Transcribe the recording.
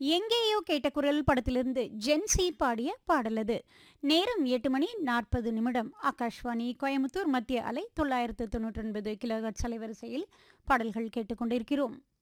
எங்கேயோ கேட்ட குரல் படத்திலிருந்து ஜென்சி பாடிய பாடல் அது. நேரம் 8:40. ஆகாஷ்வாணி கோயமுத்தூர் மத்திய அலை 999 கிலோஹெர்ட்ஸ் அலைவரிசையில் பாடல்கள் கேட்டுக்கொண்டிருக்கிறோம்.